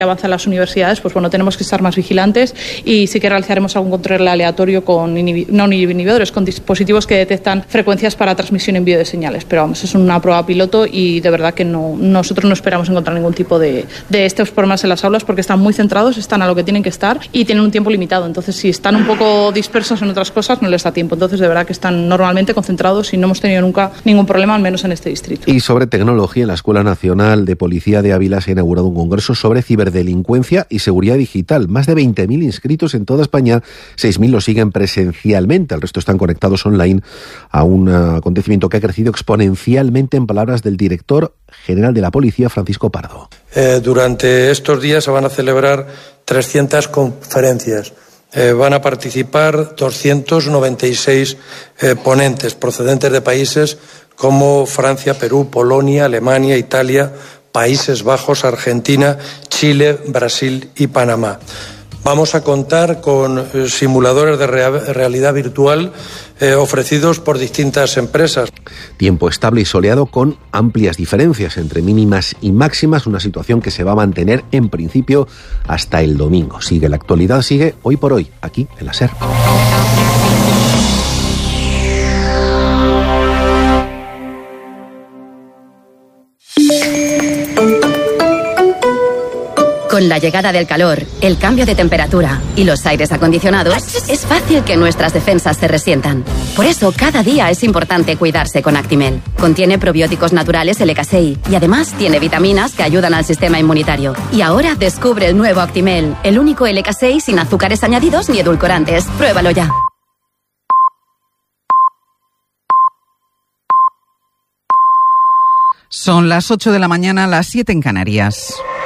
avanzan las universidades, pues bueno, tenemos que estar más vigilantes y sí que realizaremos algún control aleatorio con no inhibidores, con dispositivos que detectan frecuencias para transmisión y envío de señales. Pero vamos, es una prueba piloto y de verdad que nosotros no esperamos encontrar ningún tipo de estos problemas en las aulas porque están muy centrados, están a lo que tienen que estar y tienen un tiempo limitado. Entonces, si están un poco dispersos en otras cosas, no les da tiempo. Entonces, de verdad que están normalmente concentrados y no hemos tenido nunca ningún problema, al menos en este distrito. Y sobre tecnología, en la Escuela Nacional de Policía de Ávila se ha inaugurado un congreso sobre ciberdelincuencia y seguridad digital. Más de 20.000 inscritos en toda España, 6.000 lo siguen presencialmente, el resto están conectados online a un acontecimiento que ha crecido exponencialmente, en palabras del director general de la Policía, Francisco Pardo. Durante estos días se van a celebrar 300 conferencias. Van a participar 296 ponentes procedentes de países como Francia, Perú, Polonia, Alemania, Italia, Países Bajos, Argentina, Chile, Brasil y Panamá. Vamos a contar con simuladores de realidad virtual ofrecidos por distintas empresas. Tiempo estable y soleado con amplias diferencias entre mínimas y máximas, una situación que se va a mantener en principio hasta el domingo. Sigue la actualidad, sigue Hoy por Hoy, aquí en la SER. Con la llegada del calor, el cambio de temperatura y los aires acondicionados, es fácil que nuestras defensas se resientan. Por eso, cada día es importante cuidarse con Actimel. Contiene probióticos naturales LK6 y además tiene vitaminas que ayudan al sistema inmunitario. Y ahora descubre el nuevo Actimel, el único LK6 sin azúcares añadidos ni edulcorantes. Pruébalo ya. Son las 8 de la mañana, las 7 en Canarias.